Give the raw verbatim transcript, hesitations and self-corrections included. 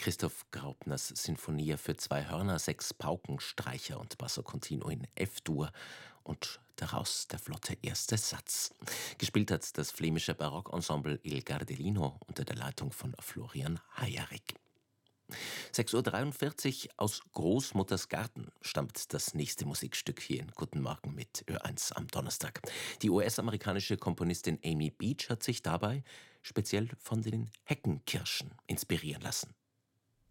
Christoph Graupners Sinfonia für zwei Hörner, sechs Pauken, Streicher und Basso Continuo in F-Dur und daraus der flotte erste Satz. Gespielt hat das flämische Barockensemble Il Gardelino unter der Leitung von Florian Hajerek. sechs Uhr dreiundvierzig aus Großmutters Garten stammt das nächste Musikstück hier in Guten Morgen mit Ö eins am Donnerstag. Die U S-amerikanische Komponistin Amy Beach hat sich dabei speziell von den Heckenkirschen inspirieren lassen.